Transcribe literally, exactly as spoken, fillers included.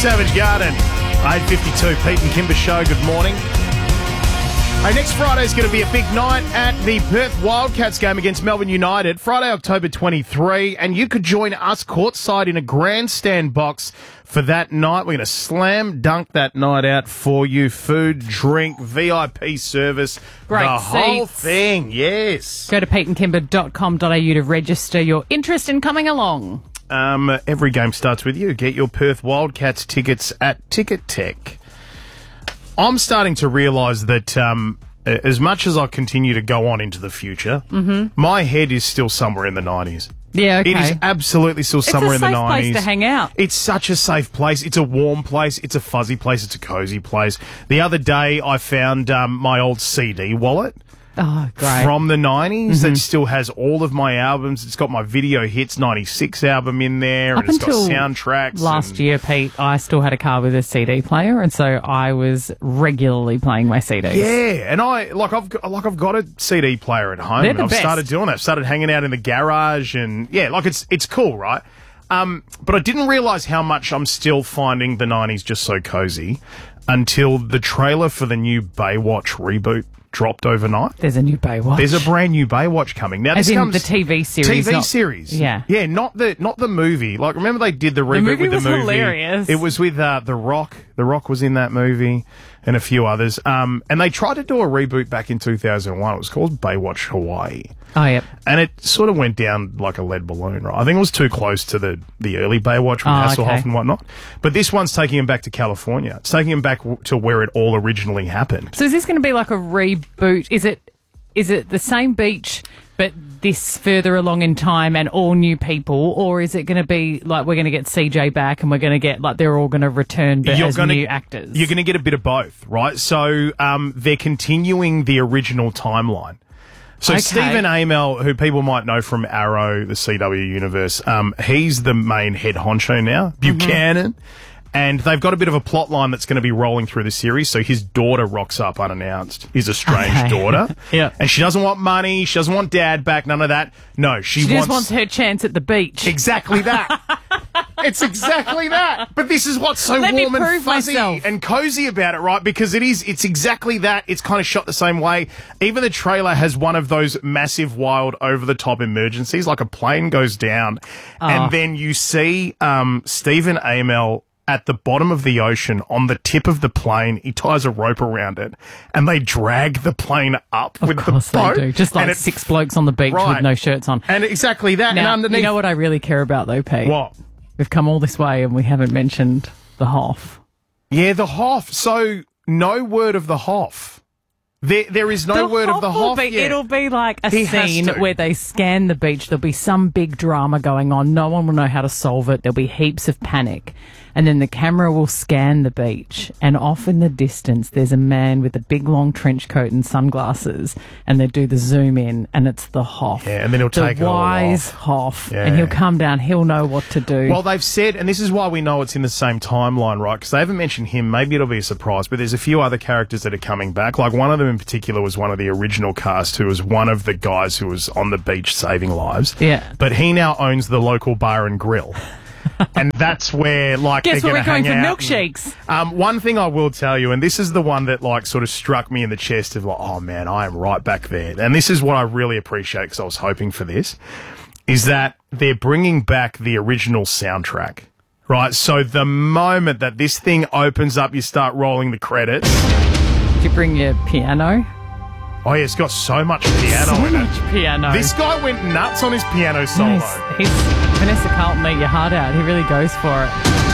Savage Garden. eight fifty-two, Pete and Kimber Show, good morning. Hey, next Friday's going to be a big night at the Perth Wildcats game against Melbourne United, Friday, October twenty-third, and you could join us courtside in a grandstand box for that night. We're going to slam dunk that night out for you. Food, drink, V I P service, Great the whole seats. thing, yes. Go to pete and kimber dot com dot a u to register your interest in coming along. Um, every game starts with you. Get your Perth Wildcats tickets at Ticket Tech. I'm starting to realise that um, as much as I continue to go on into the future, mm-hmm. my head is still somewhere in the nineties. Yeah, okay. It is absolutely still somewhere in the nineties. It's a safe place to hang out. It's such a safe place. It's a warm place. It's a fuzzy place. It's a cozy place. The other day I found um, my old C D wallet. Oh, great. From the nineties Mm-hmm. that still has all of my albums. It's got my Video Hits ninety-six album in there. Up And it's got until soundtracks. Last and year, Pete, I still had a car with a C D player, and so I was regularly playing my C Ds. Yeah, and I like I've got, like I've got a C D player at home. They're and the I've best. started doing that. I've started hanging out in the garage, and yeah, like it's it's cool, right? Um, but I didn't realise how much I'm still finding the nineties just so cozy until the trailer for the new Baywatch reboot dropped overnight. There's a new Baywatch. There's a brand new Baywatch coming now. As this in comes the T V series. T V not- series. Yeah. Yeah, not the not the movie. Like, remember they did the reboot movie with the was movie. hilarious. It was with uh, The Rock. The Rock was in that movie and a few others. Um, and they tried to do a reboot back in two thousand one. It was called Baywatch Hawaii. Oh, yep. And it sort of went down like a lead balloon, right? I think it was too close to the, the early Baywatch with Oh, Hasselhoff okay. and whatnot. But this one's taking him back to California. It's taking him back w- to where it all originally happened. So is this going to be like a reboot? Is it is it the same beach, but this further along in time and all new people, or is it going to be like we're going to get C J back and we're going to get like they're all going to return but as gonna, new actors? You're going to get a bit of both, right? So um, they're continuing the original timeline. So Okay. Stephen Amell, who people might know from Arrow, the C W universe, um, he's the main head honcho now, Buchanan. Mm-hmm. And they've got a bit of a plot line that's going to be rolling through the series. So his daughter rocks up unannounced, his estranged Okay. daughter. Yeah. And she doesn't want money. She doesn't want dad back. None of that. No, she, she wants... just wants her chance at the beach. Exactly that. It's exactly that. But this is what's so Let me warm and prove fuzzy myself. and cozy about it, right? Because it is, it's exactly that. It's kind of shot the same way. Even the trailer has one of those massive, wild, over-the-top emergencies, like a plane goes down, Oh. and then you see um, Stephen Amell at the bottom of the ocean on the tip of the plane. He ties a rope around it, and they drag the plane up Of with course the boat. they do. Just like and it- six blokes on the beach Right. with no shirts on. And exactly that. Now, and underneath, you know what I really care about though, Pete? What? We've come all this way and we haven't mentioned the Hoff. Yeah, the Hoff. So, no word of the Hoff. There, there is no The word of the will Hoff be, yet. It'll be like a He has scene to. where they scan the beach. There'll be some big drama going on. No one will know how to solve it. There'll be heaps of panic. And then the camera will scan the beach. And off in the distance, there's a man with a big, long trench coat and sunglasses. And they do the zoom in, and it's the Hoff. Yeah, and then he'll take it The all wise off. Hoff. Yeah. And he'll come down. He'll know what to do. Well, they've said, and this is why we know it's in the same timeline, right? Because they haven't mentioned him. Maybe it'll be a surprise, but there's a few other characters that are coming back. Like one of them in particular was one of the original cast who was one of the guys who was on the beach saving lives. Yeah. But he now owns the local bar and grill. And that's where, like, Guess they're where we're going going to for hang out milkshakes? and- Um, one thing I will tell you, and this is the one that, like, sort of struck me in the chest of, like, oh, man, I am right back there. And this is what I really appreciate because I was hoping for this, is that they're bringing back the original soundtrack. Right? So the moment that this thing opens up, you start rolling the credits. Did you bring your piano? Oh, yeah, it's got so much piano So in much it. piano. This guy went nuts on his piano solo. Nice. He's Vanessa Carlton, eat your heart out. He really goes for it.